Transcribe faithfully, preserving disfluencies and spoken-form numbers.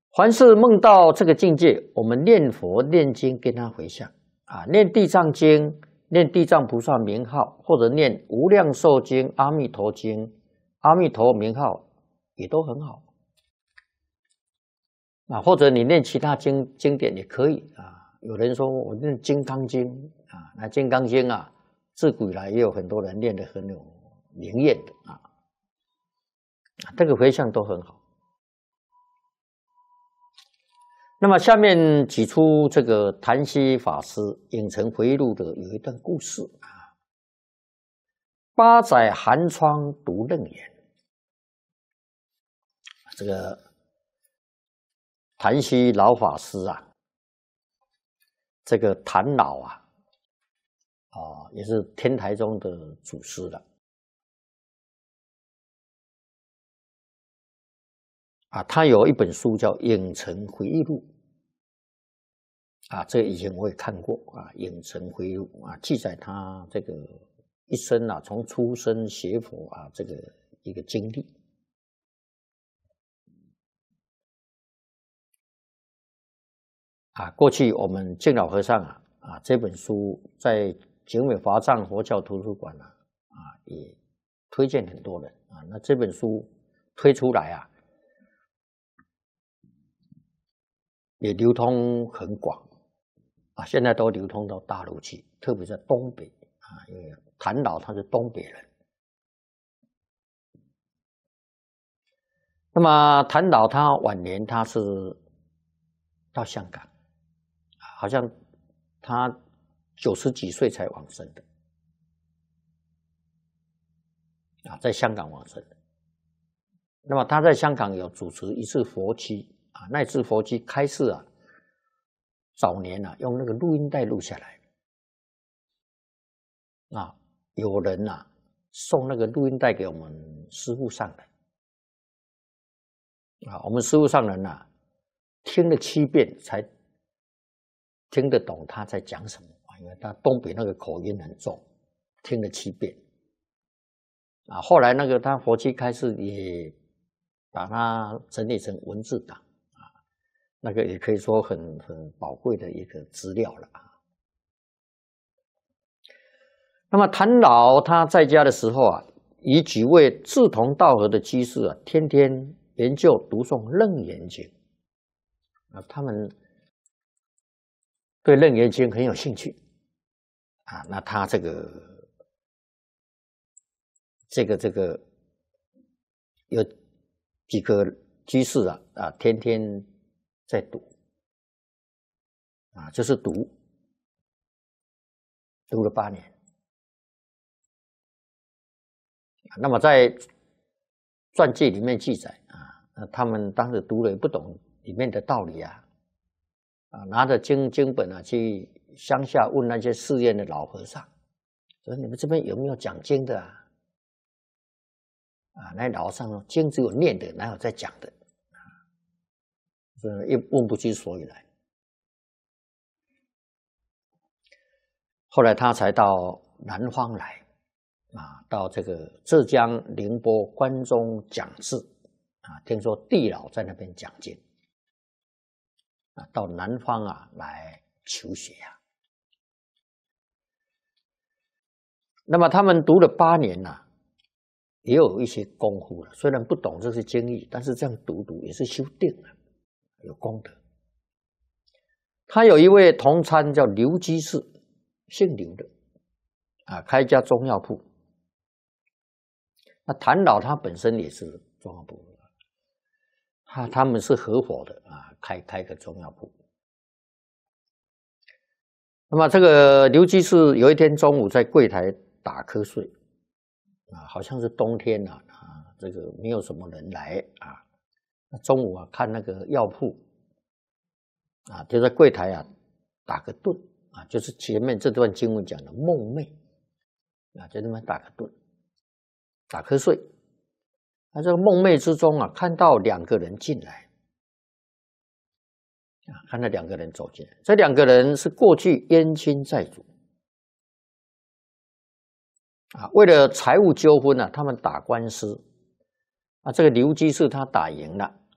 凡是梦到这个境界，我们念佛念经跟他回向啊，念地藏经、念地藏菩萨名号，或者念无量寿经、阿弥陀经、阿弥陀名号，也都很好啊。或者你念其他经经典也可以啊。有人说我念《金刚经》啊，那《金刚经》啊，自古以来也有很多人念得很有灵验的啊，这个回向都很好。那么下面举出这个谭溪法师《影城回忆录》的有一段故事啊。八载寒窗读楞严，这个谭溪老法师啊，这个谭老啊，哦，也是天台宗的祖师了啊。他有一本书叫《影城回忆录》。啊，这以前我也看过啊，《影城回忆录》啊，记载他这个一生啊，从出生学佛啊，这个一个经历。啊，过去我们净老和尚啊，啊这本书在景美华藏佛教图书馆啊，啊也推荐很多人啊。那这本书推出来啊，也流通很广。啊，现在都流通到大陆去，特别在东北啊，因为谭老他是东北人。那么谭老他晚年他是到香港，好像他九十几岁才往生的，啊，在香港往生的。那么他在香港有主持一次佛期啊，那次佛期开示啊。早年啊，用那个录音带录下来，啊，有人啊送那个录音带给我们师父上人，啊，我们师父上人啊听了七遍才听得懂他在讲什么啊，因为他东北那个口音很重，听了七遍，啊，后来那个他佛期开示也把它整理成文字档。那个也可以说很很宝贵的一个资料了啊。那么谭老他在家的时候啊，与几位志同道合的居士啊，天天研究读诵楞严经啊，他们对楞严经很有兴趣啊。那他这个这个这个有几个居士啊啊，天天在读啊，就是读，读了八年。那么在传记里面记载啊，他们当时读了也不懂里面的道理啊，啊，拿着经经本啊去乡下问那些寺院的老和尚，说你们这边有没有讲经的啊？啊，那老和尚说经只有念的，哪有在讲的？也问不出所以来。后来他才到南方来，啊，到这个浙江宁波关中讲寺，啊，听说地老在那边讲经，啊，到南方啊来求学啊。那么他们读了八年呐、啊，也有一些功夫了，虽然不懂这些经义，但是这样读读也是修定了。有功德。他有一位同参叫刘居士，姓刘的啊，开一家中药铺。那谭老他本身也是中药铺，他他们是合伙的啊，开开个中药铺。那么这个刘居士有一天中午在柜台打瞌睡啊，好像是冬天啊，啊，这个没有什么人来啊。中午啊，看那个药铺啊，就在柜台啊打个盹啊，就是前面这段经文讲的梦寐啊，就这么打个盹，打瞌睡。那这个梦寐之中啊，看到两个人进来啊，看到两个人走进来，这两个人是过去冤亲债主啊，为了财务纠纷啊，他们打官司啊，这个刘居士他打赢了。